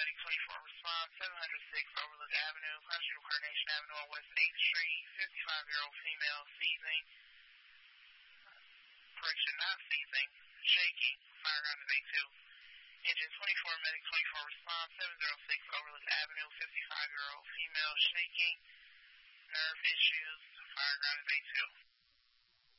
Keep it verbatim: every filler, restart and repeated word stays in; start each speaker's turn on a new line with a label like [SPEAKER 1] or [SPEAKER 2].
[SPEAKER 1] Medic twenty-four response, seven oh six Overlook Avenue, Constitutional Carnation Avenue on West eighth Street, fifty-five-year-old female, seizing, correction, not seizing, shaking, firearm at bay two. Engine twenty-four Medic twenty-four response, seven oh six Overlook Avenue, fifty-five-year-old female, shaking, nerve issues, firearm at bay two.